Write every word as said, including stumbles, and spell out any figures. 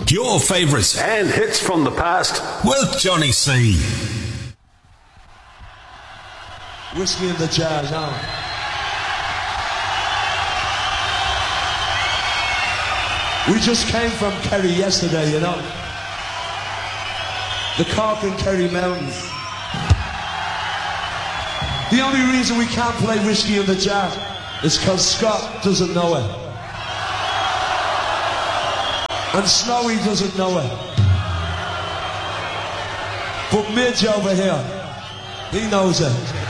Your favourites and hits from the past with Johnny C. Whiskey in the Jar now. We just came from Kerry yesterday, you know. The Cork and Kerry Mountains. The only reason we can't play Whiskey in the Jar is because Scott doesn't know it. And Snowy doesn't know it. But Midge over here, he knows it.